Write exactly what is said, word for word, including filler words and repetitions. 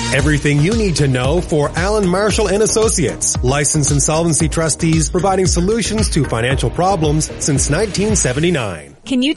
Everything you need to know for Allen Marshall and Associates, licensed insolvency trustees providing solutions to financial problems since nineteen seventy-nine. Can you